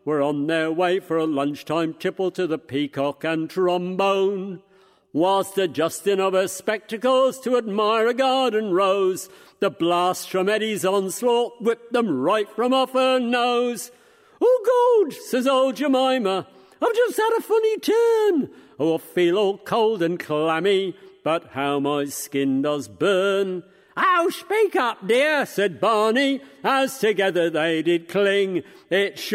were on their way for a lunchtime tipple to the Peacock and Trombone. Whilst adjusting of her spectacles to admire a garden rose, the blast from Eddie's onslaught whipped them right from off her nose. "Oh, God," says old Jemima, "I've just had a funny turn. Oh, I feel all cold and clammy, but how my skin does burn." "Oh, speak up, dear," said Barney, as together they did cling. "It